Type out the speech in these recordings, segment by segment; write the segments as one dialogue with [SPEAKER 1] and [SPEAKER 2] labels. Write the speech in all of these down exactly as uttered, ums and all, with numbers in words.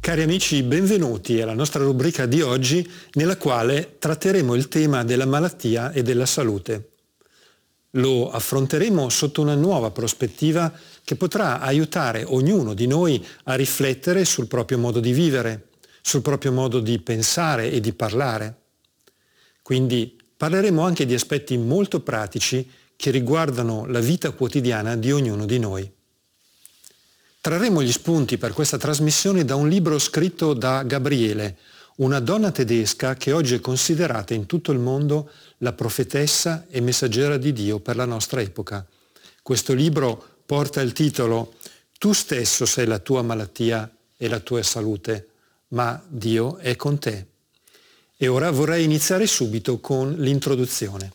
[SPEAKER 1] Cari amici, benvenuti alla nostra rubrica di oggi, nella quale tratteremo il tema della malattia e della salute. Lo affronteremo sotto una nuova prospettiva che potrà aiutare ognuno di noi a riflettere sul proprio modo di vivere, sul proprio modo di pensare e di parlare. Quindi parleremo anche di aspetti molto pratici che riguardano la vita quotidiana di ognuno di noi. Trarremo gli spunti per questa trasmissione da un libro scritto da Gabriele, una donna tedesca che oggi è considerata in tutto il mondo la profetessa e messaggera di Dio per la nostra epoca. Questo libro porta il titolo Tu stesso sei la tua malattia e la tua salute, ma Dio è con te. E ora vorrei iniziare subito con l'introduzione.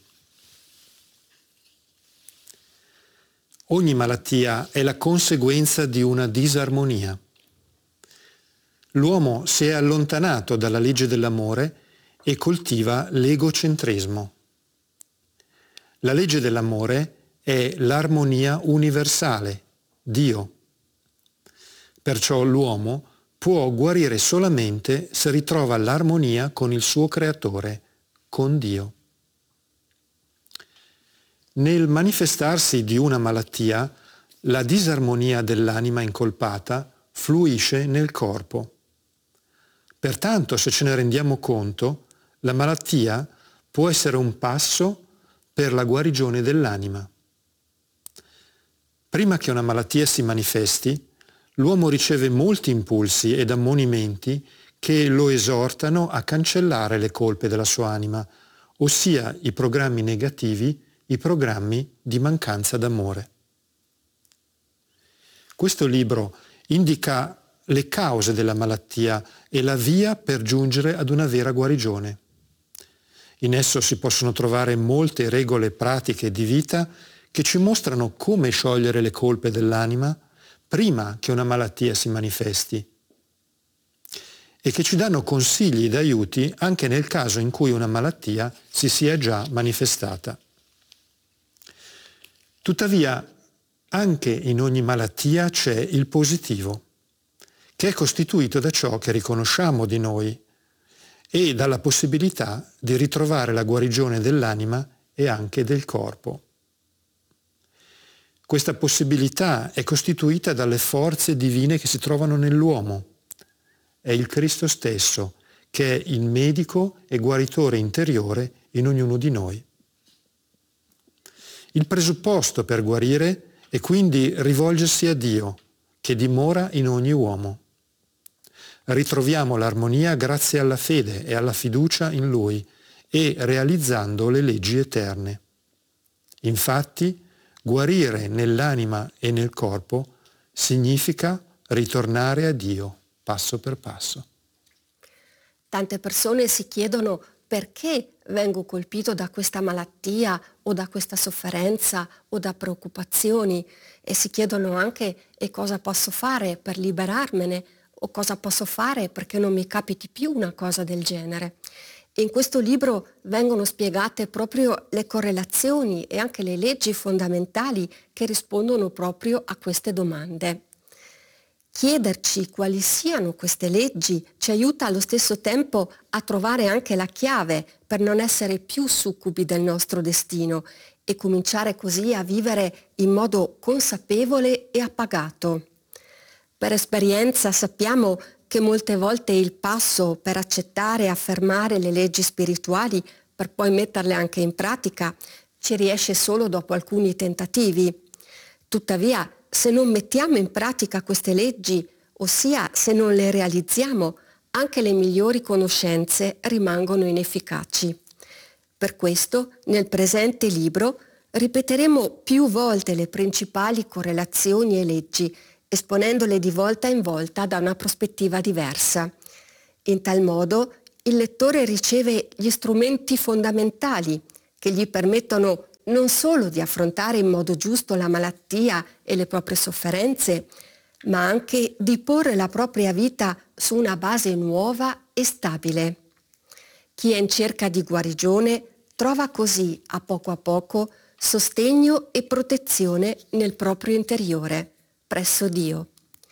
[SPEAKER 1] Ogni malattia è la conseguenza di una disarmonia. L'uomo si è allontanato dalla legge dell'amore e coltiva l'egocentrismo. La legge dell'amore è l'armonia universale, Dio. Perciò l'uomo può guarire solamente se ritrova l'armonia con il suo creatore, con Dio. Nel manifestarsi di una malattia, la disarmonia dell'anima incolpata fluisce nel corpo. Pertanto, se ce ne rendiamo conto, la malattia può essere un passo per la guarigione dell'anima. Prima che una malattia si manifesti, l'uomo riceve molti impulsi ed ammonimenti che lo esortano a cancellare le colpe della sua anima, ossia i programmi negativi, i programmi di mancanza d'amore. Questo libro indica le cause della malattia e la via per giungere ad una vera guarigione. In esso si possono trovare molte regole pratiche di vita che ci mostrano come sciogliere le colpe dell'anima prima che una malattia si manifesti e che ci danno consigli ed aiuti anche nel caso in cui una malattia si sia già manifestata. Tuttavia, anche in ogni malattia c'è il positivo, che è costituito da ciò che riconosciamo di noi e dalla possibilità di ritrovare la guarigione dell'anima e anche del corpo. Questa possibilità è costituita dalle forze divine che si trovano nell'uomo. È il Cristo stesso che è il medico e guaritore interiore in ognuno di noi. Il presupposto per guarire è quindi rivolgersi a Dio, che dimora in ogni uomo. Ritroviamo l'armonia grazie alla fede e alla fiducia in Lui e realizzando le leggi eterne. Infatti, guarire nell'anima e nel corpo significa ritornare a Dio passo per passo.
[SPEAKER 2] Tante persone si chiedono perché vengo colpito da questa malattia o da questa sofferenza o da preoccupazioni e si chiedono anche e cosa posso fare per liberarmene o cosa posso fare perché non mi capiti più una cosa del genere. In questo libro vengono spiegate proprio le correlazioni e anche le leggi fondamentali che rispondono proprio a queste domande. Chiederci quali siano queste leggi ci aiuta allo stesso tempo a trovare anche la chiave per non essere più succubi del nostro destino e cominciare così a vivere in modo consapevole e appagato. Per esperienza sappiamo che molte volte il passo per accettare e affermare le leggi spirituali, per poi metterle anche in pratica, ci riesce solo dopo alcuni tentativi. Tuttavia, se non mettiamo in pratica queste leggi, ossia se non le realizziamo, anche le migliori conoscenze rimangono inefficaci. Per questo, nel presente libro, ripeteremo più volte le principali correlazioni e leggi, esponendole di volta in volta da una prospettiva diversa. In tal modo, il lettore riceve gli strumenti fondamentali che gli permettono non solo di affrontare in modo giusto la malattia e le proprie sofferenze, ma anche di porre la propria vita su una base nuova e stabile. Chi è in cerca di guarigione trova così, a poco a poco, sostegno e protezione nel proprio interiore, presso Dio.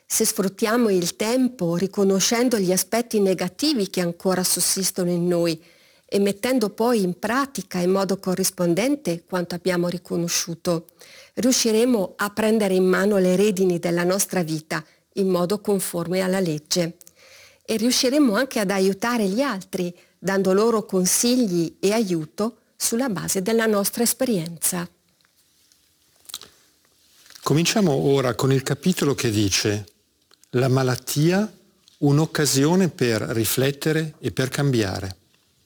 [SPEAKER 2] Se sfruttiamo il tempo riconoscendo gli aspetti negativi che ancora sussistono in noi e mettendo poi in pratica in modo corrispondente quanto abbiamo riconosciuto, riusciremo a prendere in mano le redini della nostra vita in modo conforme alla legge e riusciremo anche ad aiutare gli altri dando loro consigli e aiuto sulla base della nostra esperienza.
[SPEAKER 1] Cominciamo ora con il capitolo che dice: la malattia, un'occasione per riflettere e per cambiare.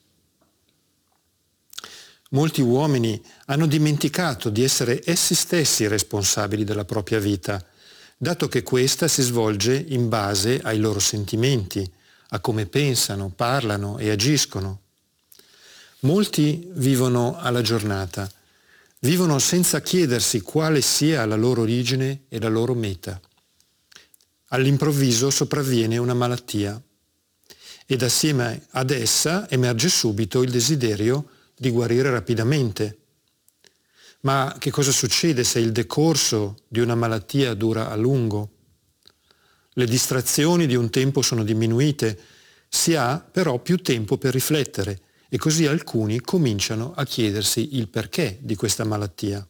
[SPEAKER 1] Molti uomini hanno dimenticato di essere essi stessi responsabili della propria vita, dato che questa si svolge in base ai loro sentimenti, a come pensano, parlano e agiscono. Molti vivono alla giornata, vivono senza chiedersi quale sia la loro origine e la loro meta. All'improvviso sopravviene una malattia ed assieme ad essa emerge subito il desiderio di guarire rapidamente. Ma che cosa succede se il decorso di una malattia dura a lungo? Le distrazioni di un tempo sono diminuite, si ha però più tempo per riflettere e così alcuni cominciano a chiedersi il perché di questa malattia.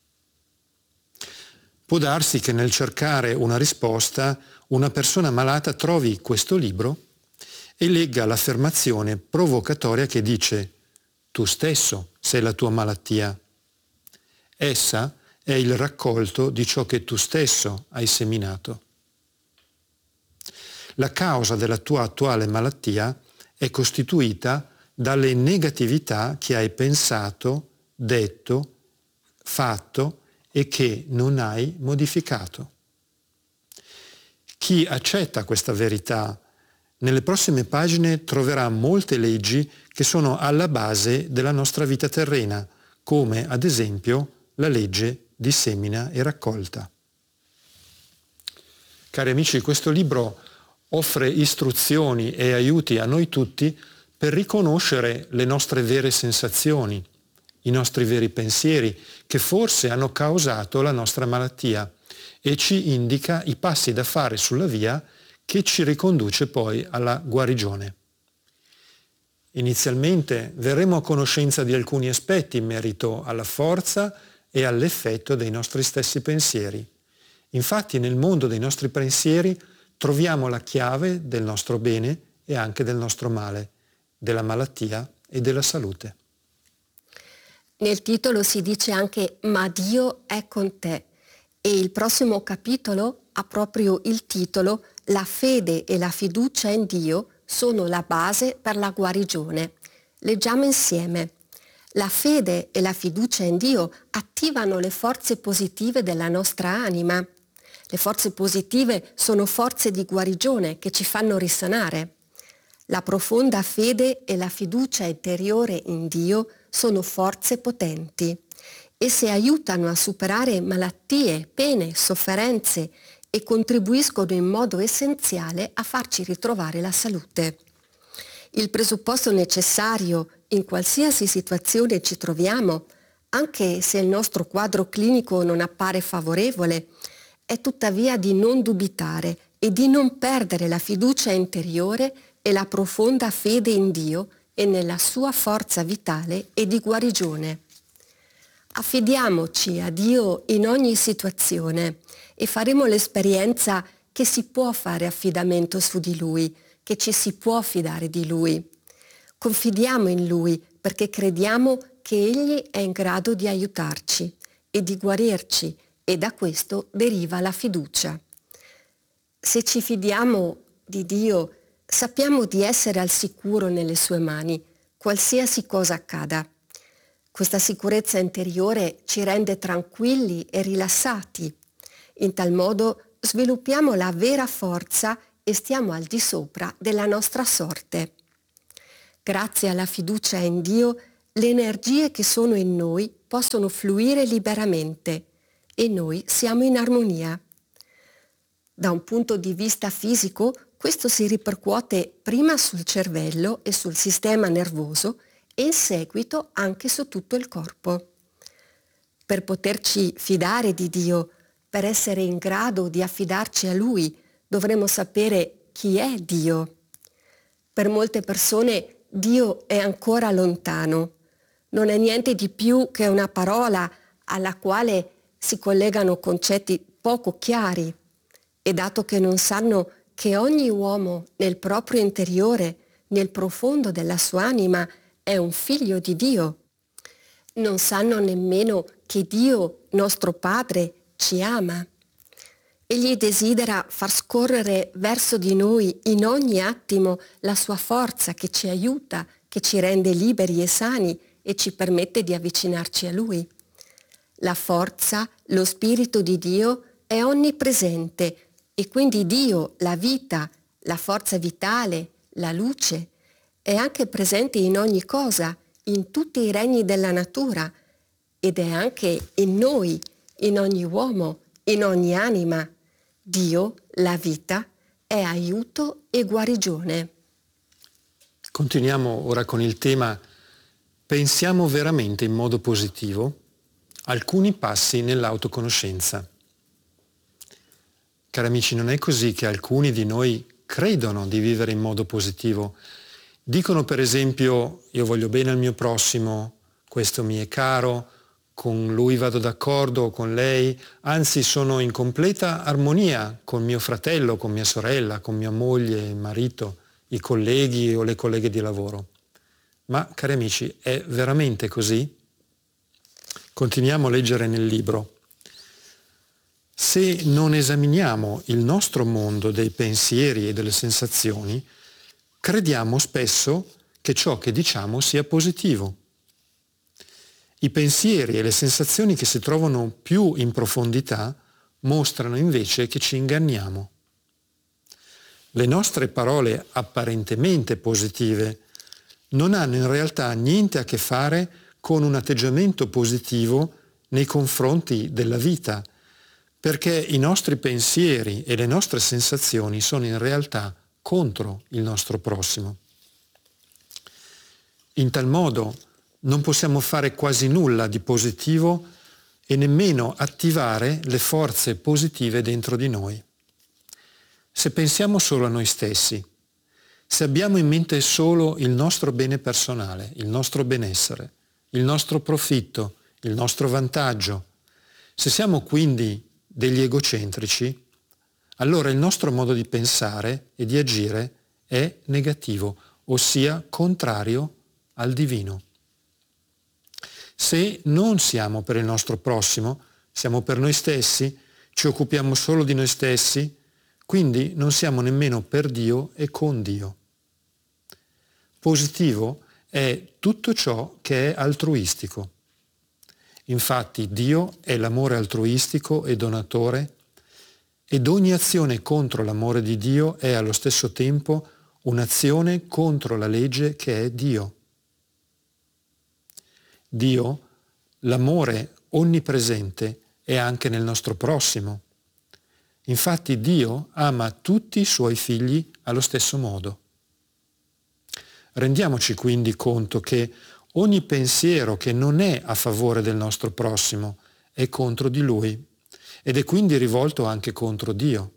[SPEAKER 1] Può darsi che nel cercare una risposta una persona malata trovi questo libro e legga l'affermazione provocatoria che dice: tu stesso sei la tua malattia. Essa è il raccolto di ciò che tu stesso hai seminato. La causa della tua attuale malattia è costituita dalle negatività che hai pensato, detto, fatto e che non hai modificato. Chi accetta questa verità nelle prossime pagine troverà molte leggi che sono alla base della nostra vita terrena, come ad esempio la legge di semina e raccolta. Cari amici, questo libro offre istruzioni e aiuti a noi tutti per riconoscere le nostre vere sensazioni, i nostri veri pensieri, che forse hanno causato la nostra malattia, e ci indica i passi da fare sulla via che ci riconduce poi alla guarigione. Inizialmente verremo a conoscenza di alcuni aspetti in merito alla forza e all'effetto dei nostri stessi pensieri. Infatti nel mondo dei nostri pensieri troviamo la chiave del nostro bene e anche del nostro male, della malattia e della salute.
[SPEAKER 2] Nel titolo si dice anche "Ma Dio è con te" e il prossimo capitolo ha proprio il titolo "La fede e la fiducia in Dio sono la base per la guarigione". Leggiamo insieme. La fede e la fiducia in Dio attivano le forze positive della nostra anima. Le forze positive sono forze di guarigione che ci fanno risanare. La profonda fede e la fiducia interiore in Dio sono forze potenti. Esse aiutano a superare malattie, pene, sofferenze e contribuiscono in modo essenziale a farci ritrovare la salute. Il presupposto necessario in qualsiasi situazione ci troviamo, anche se il nostro quadro clinico non appare favorevole, è tuttavia di non dubitare e di non perdere la fiducia interiore e la profonda fede in Dio e nella sua forza vitale e di guarigione. Affidiamoci a Dio in ogni situazione e faremo l'esperienza che si può fare affidamento su di Lui, che ci si può fidare di Lui. Confidiamo in Lui perché crediamo che Egli è in grado di aiutarci e di guarirci e da questo deriva la fiducia. Se ci fidiamo di Dio, sappiamo di essere al sicuro nelle sue mani, qualsiasi cosa accada. Questa sicurezza interiore ci rende tranquilli e rilassati. In tal modo sviluppiamo la vera forza e stiamo al di sopra della nostra sorte. Grazie alla fiducia in Dio, le energie che sono in noi possono fluire liberamente e noi siamo in armonia. Da un punto di vista fisico, questo si ripercuote prima sul cervello e sul sistema nervoso e in seguito anche su tutto il corpo. Per poterci fidare di Dio, per essere in grado di affidarci a Lui, dovremmo sapere chi è Dio. Per molte persone Dio è ancora lontano. Non è niente di più che una parola alla quale si collegano concetti poco chiari. E dato che non sanno che ogni uomo nel proprio interiore, nel profondo della sua anima, è un figlio di Dio, non sanno nemmeno che Dio, nostro Padre, ci ama. Egli desidera far scorrere verso di noi in ogni attimo la sua forza che ci aiuta, che ci rende liberi e sani e ci permette di avvicinarci a Lui. La forza, lo Spirito di Dio è onnipresente e quindi Dio, la vita, la forza vitale, la luce, è anche presente in ogni cosa, in tutti i regni della natura ed è anche in noi, in ogni uomo, in ogni anima. Dio, la vita, è aiuto e guarigione.
[SPEAKER 1] Continuiamo ora con il tema Pensiamo veramente in modo positivo? Alcuni passi nell'autoconoscenza. Cari amici, non è così che alcuni di noi credono di vivere in modo positivo. Dicono per esempio, io voglio bene al mio prossimo, questo mi è caro, con lui vado d'accordo, con lei, anzi sono in completa armonia con mio fratello, con mia sorella, con mia moglie, il marito, i colleghi o le colleghe di lavoro. Ma, cari amici, è veramente così? Continuiamo a leggere nel libro. Se non esaminiamo il nostro mondo dei pensieri e delle sensazioni, crediamo spesso che ciò che diciamo sia positivo. I pensieri e le sensazioni che si trovano più in profondità mostrano invece che ci inganniamo. Le nostre parole apparentemente positive non hanno in realtà niente a che fare con un atteggiamento positivo nei confronti della vita, perché i nostri pensieri e le nostre sensazioni sono in realtà contro il nostro prossimo. In tal modo non possiamo fare quasi nulla di positivo e nemmeno attivare le forze positive dentro di noi. Se pensiamo solo a noi stessi, se abbiamo in mente solo il nostro bene personale, il nostro benessere, il nostro profitto, il nostro vantaggio, se siamo quindi degli egocentrici, allora il nostro modo di pensare e di agire è negativo, ossia contrario al divino. Se non siamo per il nostro prossimo, siamo per noi stessi, ci occupiamo solo di noi stessi, quindi non siamo nemmeno per Dio e con Dio. Positivo è tutto ciò che è altruistico. Infatti Dio è l'amore altruistico e donatore ed ogni azione contro l'amore di Dio è allo stesso tempo un'azione contro la legge che è Dio. Dio, l'amore onnipresente, è anche nel nostro prossimo. Infatti Dio ama tutti i suoi figli allo stesso modo. Rendiamoci quindi conto che ogni pensiero che non è a favore del nostro prossimo è contro di lui ed è quindi rivolto anche contro Dio.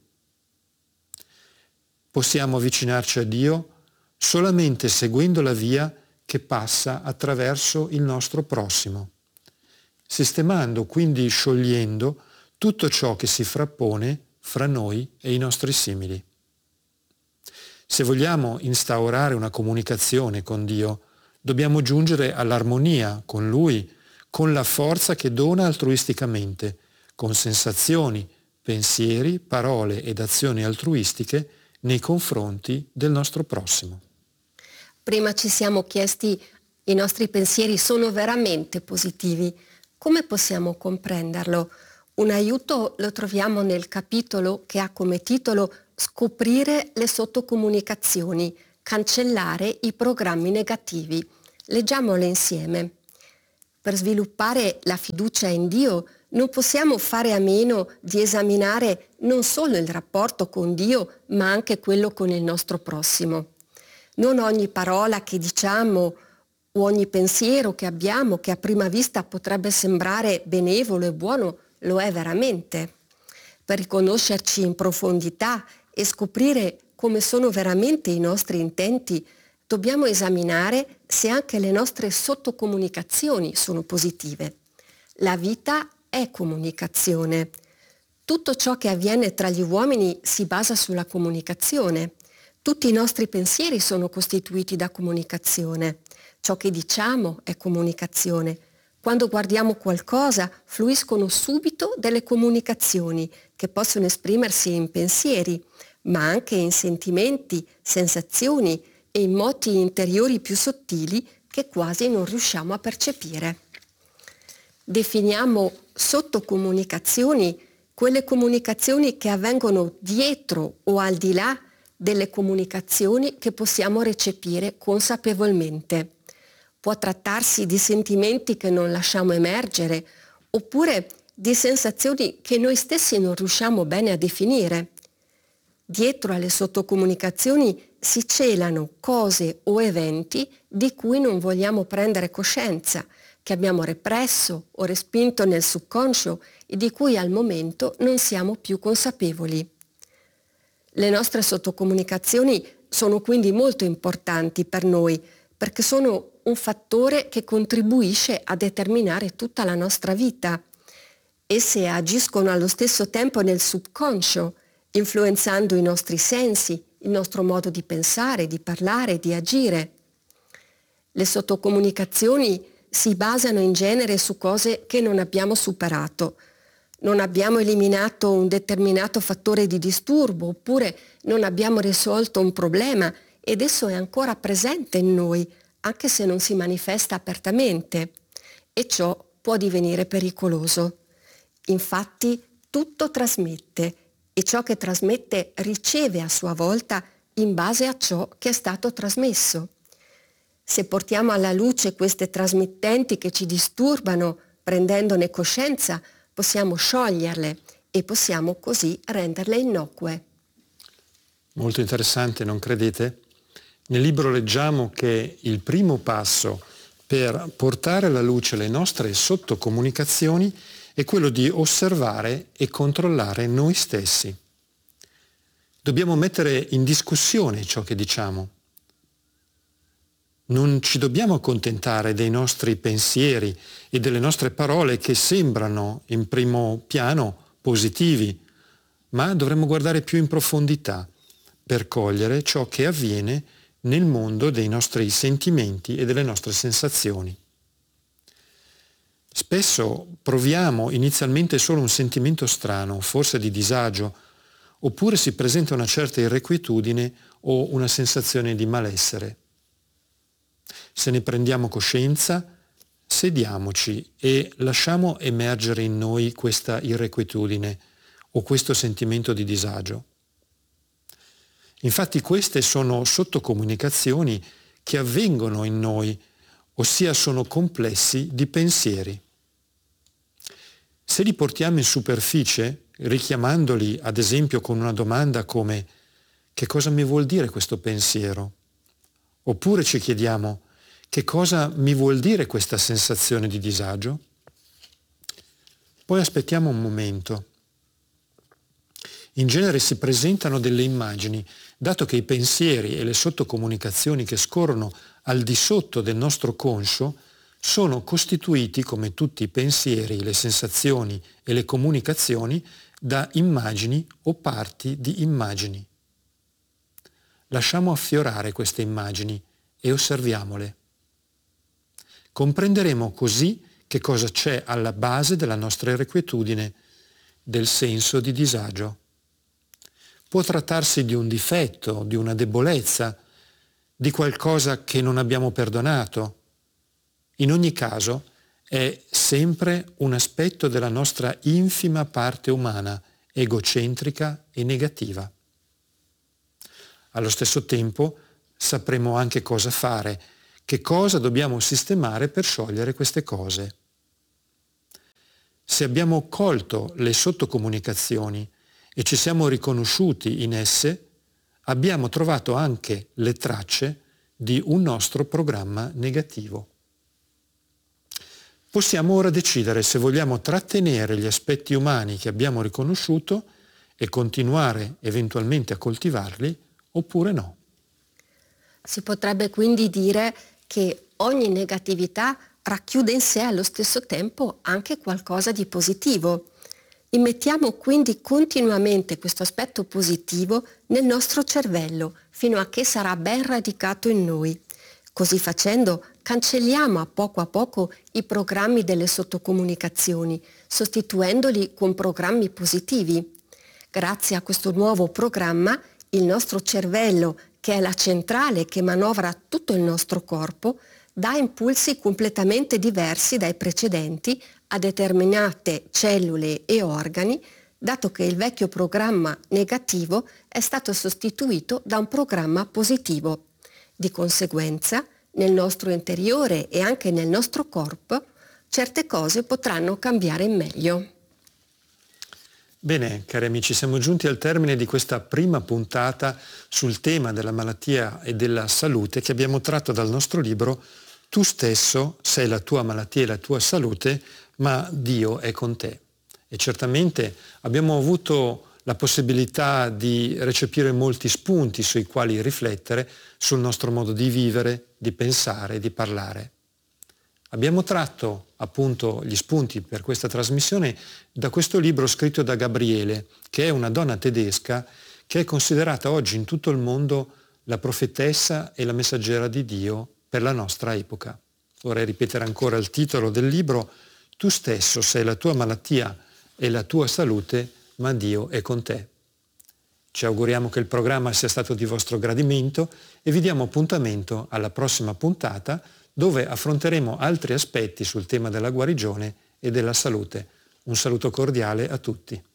[SPEAKER 1] Possiamo avvicinarci a Dio solamente seguendo la via che passa attraverso il nostro prossimo, sistemando, quindi sciogliendo tutto ciò che si frappone fra noi e i nostri simili. Se vogliamo instaurare una comunicazione con Dio, dobbiamo giungere all'armonia con Lui, con la forza che dona altruisticamente, con sensazioni, pensieri, parole ed azioni altruistiche nei confronti del nostro prossimo.
[SPEAKER 2] Prima ci siamo chiesti, i nostri pensieri sono veramente positivi? Come possiamo comprenderlo? Un aiuto lo troviamo nel capitolo che ha come titolo Scoprire le sottocomunicazioni, cancellare i programmi negativi. Leggiamole insieme. Per sviluppare la fiducia in Dio non possiamo fare a meno di esaminare non solo il rapporto con Dio, ma anche quello con il nostro prossimo. Non ogni parola che diciamo o ogni pensiero che abbiamo, che a prima vista potrebbe sembrare benevolo e buono, lo è veramente. Per riconoscerci in profondità e scoprire come sono veramente i nostri intenti, dobbiamo esaminare se anche le nostre sottocomunicazioni sono positive. La vita è comunicazione. Tutto ciò che avviene tra gli uomini si basa sulla comunicazione. Tutti i nostri pensieri sono costituiti da comunicazione. Ciò che diciamo è comunicazione. Quando guardiamo qualcosa, fluiscono subito delle comunicazioni che possono esprimersi in pensieri, ma anche in sentimenti, sensazioni e in moti interiori più sottili che quasi non riusciamo a percepire. Definiamo sottocomunicazioni quelle comunicazioni che avvengono dietro o al di là delle comunicazioni che possiamo recepire consapevolmente. Può trattarsi di sentimenti che non lasciamo emergere, oppure di sensazioni che noi stessi non riusciamo bene a definire. Dietro alle sottocomunicazioni si celano cose o eventi di cui non vogliamo prendere coscienza, che abbiamo represso o respinto nel subconscio e di cui al momento non siamo più consapevoli. Le nostre sottocomunicazioni sono quindi molto importanti per noi perché sono un fattore che contribuisce a determinare tutta la nostra vita. Esse agiscono allo stesso tempo nel subconscio, influenzando i nostri sensi, il nostro modo di pensare, di parlare, di agire. Le sottocomunicazioni si basano in genere su cose che non abbiamo superato. Non abbiamo eliminato un determinato fattore di disturbo, oppure non abbiamo risolto un problema ed esso è ancora presente in noi, anche se non si manifesta apertamente, e ciò può divenire pericoloso. Infatti tutto trasmette e ciò che trasmette riceve a sua volta in base a ciò che è stato trasmesso. Se portiamo alla luce queste trasmittenti che ci disturbano, prendendone coscienza, possiamo scioglierle e possiamo così renderle innocue.
[SPEAKER 1] Molto interessante, non credete? Nel libro leggiamo che il primo passo per portare alla luce le nostre sottocomunicazioni è quello di osservare e controllare noi stessi. Dobbiamo mettere in discussione ciò che diciamo. Non ci dobbiamo accontentare dei nostri pensieri e delle nostre parole che sembrano in primo piano positivi, ma dovremmo guardare più in profondità per cogliere ciò che avviene nel mondo dei nostri sentimenti e delle nostre sensazioni. Spesso proviamo inizialmente solo un sentimento strano, forse di disagio, oppure si presenta una certa irrequietudine o una sensazione di malessere. Se ne prendiamo coscienza, sediamoci e lasciamo emergere in noi questa irrequietudine o questo sentimento di disagio. Infatti queste sono sottocomunicazioni che avvengono in noi, ossia sono complessi di pensieri. Se li portiamo in superficie, richiamandoli ad esempio con una domanda come «Che cosa mi vuol dire questo pensiero?» Oppure ci chiediamo «Che cosa mi vuol dire questa sensazione di disagio?» Poi aspettiamo un momento. In genere si presentano delle immagini, dato che i pensieri e le sottocomunicazioni che scorrono al di sotto del nostro conscio sono costituiti, come tutti i pensieri, le sensazioni e le comunicazioni, da immagini o parti di immagini. Lasciamo affiorare queste immagini e osserviamole. Comprenderemo così che cosa c'è alla base della nostra irrequietudine, del senso di disagio. Può trattarsi di un difetto, di una debolezza, di qualcosa che non abbiamo perdonato. In ogni caso è sempre un aspetto della nostra infima parte umana, egocentrica e negativa. Allo stesso tempo sapremo anche cosa fare, che cosa dobbiamo sistemare per sciogliere queste cose. Se abbiamo colto le sottocomunicazioni e ci siamo riconosciuti in esse, abbiamo trovato anche le tracce di un nostro programma negativo. Possiamo ora decidere se vogliamo trattenere gli aspetti umani che abbiamo riconosciuto e continuare eventualmente a coltivarli oppure no.
[SPEAKER 2] Si potrebbe quindi dire che ogni negatività racchiude in sé allo stesso tempo anche qualcosa di positivo. Immettiamo quindi continuamente questo aspetto positivo nel nostro cervello fino a che sarà ben radicato in noi. Così facendo cancelliamo a poco a poco i programmi delle sottocomunicazioni, sostituendoli con programmi positivi. Grazie a questo nuovo programma, il nostro cervello, che è la centrale che manovra tutto il nostro corpo, dà impulsi completamente diversi dai precedenti a determinate cellule e organi, dato che il vecchio programma negativo è stato sostituito da un programma positivo. Di conseguenza, nel nostro interiore e anche nel nostro corpo, certe cose potranno cambiare in meglio.
[SPEAKER 1] Bene, cari amici, siamo giunti al termine di questa prima puntata sul tema della malattia e della salute che abbiamo tratto dal nostro libro Tu stesso sei la tua malattia e la tua salute, ma Dio è con te. E certamente abbiamo avuto la possibilità di recepire molti spunti sui quali riflettere sul nostro modo di vivere, di pensare, di parlare. Abbiamo tratto appunto gli spunti per questa trasmissione da questo libro scritto da Gabriele, che è una donna tedesca che è considerata oggi in tutto il mondo la profetessa e la messaggera di Dio per la nostra epoca. Vorrei ripetere ancora il titolo del libro: Tu stesso sei la tua malattia e la tua salute, ma Dio è con te. Ci auguriamo che il programma sia stato di vostro gradimento e vi diamo appuntamento alla prossima puntata, dove affronteremo altri aspetti sul tema della guarigione e della salute. Un saluto cordiale a tutti.